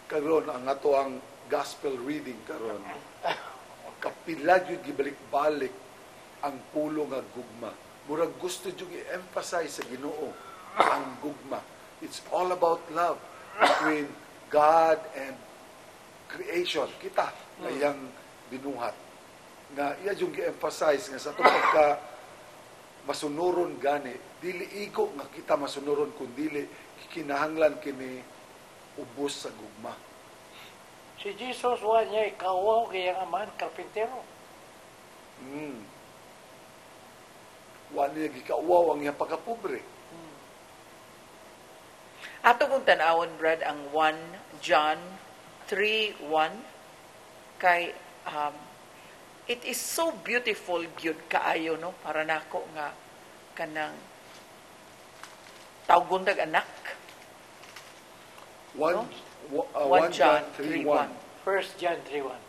karon ang ato ang gospel reading karon. Kapila gyud gibalik-balik ang pulo nga gugma. Murag gusto jud i-emphasize sa Ginoo ang gugma. It's all about love between God and creation. Kita na iyang binuhat. Nga iya yung gi-emphasize nga sa itong pagka masunuron gani, dili igo nga kita masunuron kung dili kinahanglan kini ubos sa gugma. Si Jesus, wa niya ikawaw kaya ang amahan, karpintero. Wa niya gikauwaw ang iyang pagkapobre. Ato kong tanawon, Brad, ang 1 John 3:1 kay it is so beautiful gyud kaayo no para nako nga kanang tawgondag anak. 1 John 3:1. 1 John 3:1.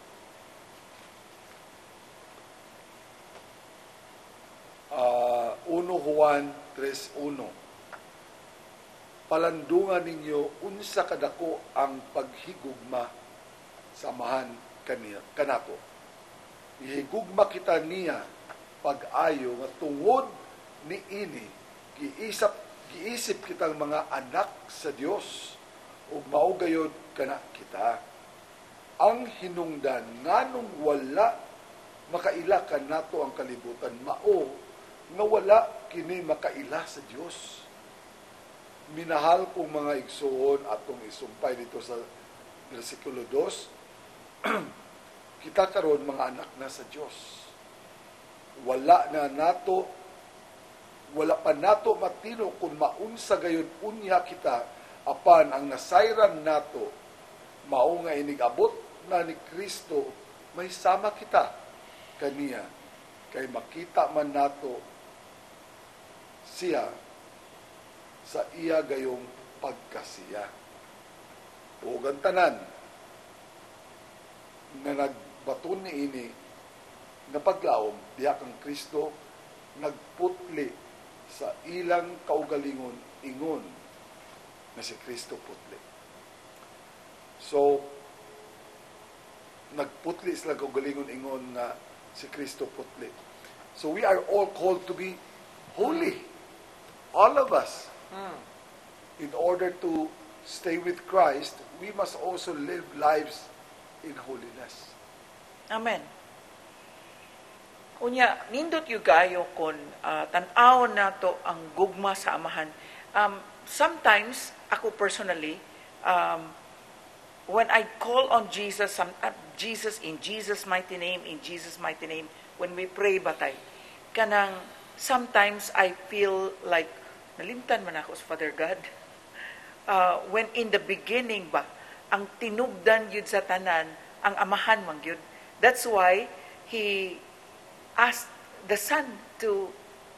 Juan 3:1. Palandungan ninyo unsa kadako ang paghigugma samahan kanato. Ihigugma kita niya pag-ayo nga tungod ni ini giisip kitang mga anak sa Dios ug mao gayud kana kita. Ang hinungdan nganong wala makaila kanato ang kalibutan mao nga wala kini makaila sa Dios. Minahal kong mga igsoon atong isumpay dito sa versikulo 2, kita karon mga anak na sa Dios. Wala pa nato matino kung maunsa gayon unya kita apan ang nasayran nato mao nga inigabot na ni Kristo may sama kita kaniya kay makita man nato siya sa iya gayong pagkasiya. O gantanan na nagbaton ni ini na paglaom diha kang Kristo nagputli sa ilang kaugalingon ingon na si Kristo putli. So nagputli sila kaugalingon ingon na si Kristo putli. So we are all called to be holy. All of us. In order to stay with Christ, we must also live lives in holiness. Amen. Unya, nindot yung gayo kung tan-awon nato ang gugma sa amahan. Sometimes, ako personally, when I call on Jesus, Jesus in Jesus' mighty name, when we pray batay, kanang sometimes I feel like nalimtan man ako sa Father God. When in the beginning ba, ang tinubdan yun sa tanan, ang amahan man yun. That's why He asked the Son to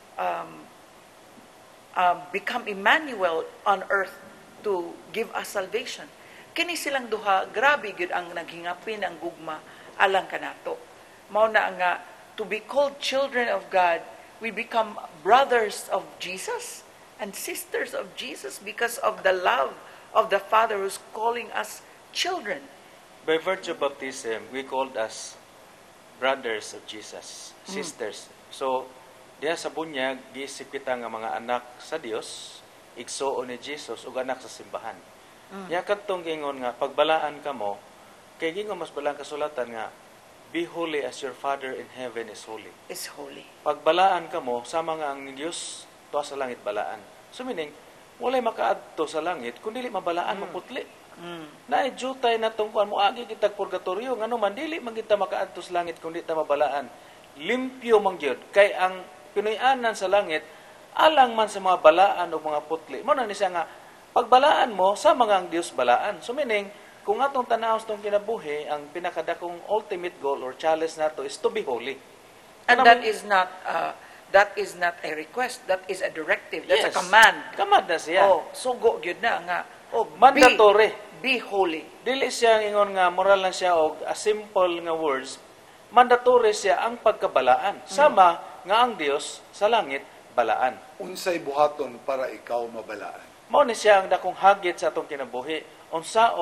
become Emmanuel on earth to give us salvation. Kini silang duha, grabe yun ang naghingapin ang gugma alang kanato. Mao na nga, to be called children of God, we become brothers of Jesus and sisters of Jesus because of the love of the Father who's calling us children. By virtue of baptism, we called us brothers of Jesus, sisters. So, diha sa bunyag, giisip kita nga mga anak sa Dios, igsuon ni Jesus ug anak sa simbahan. Diha kadtong gingon nga pagbalaan kamo, kay gingon mas balang kasulatan nga be holy as your Father in heaven is holy. Is holy. Pagbalaan kamo sama nga ang Dios tuwa sa langit balaan. So meaning, walay makaadto sa langit kung dili mabalaan maputli. Naay jutay na tong kuan mo agi kitag purgatorio ngano man dili man kita makaadto sa langit kung dili ta mabalaan. Limpyo man gyud kay ang Pinoy-anan sa langit alang man sa mga balaan o mga putli. Mo na ni siya nga pagbalaan mo sa mga ang Dios balaan. So meaning, kung atong tanaw sa itong kinabuhi, ang pinakadakong ultimate goal or challenge nato is to be holy. And that is not a request. That is a directive. That's a command. Command na siya. Oh, sugo gyud na nga. Oh, mandatory. Be holy. Dili siya ingon nga moral lang siya og a simple nga words. Mandatory siya ang pagkabalaan. Sama nga ang Dios sa langit balaan. Unsay buhaton para ikaw mabalaan? Mao ni siya ang dakong hagit sa atong kinabuhi. Unsa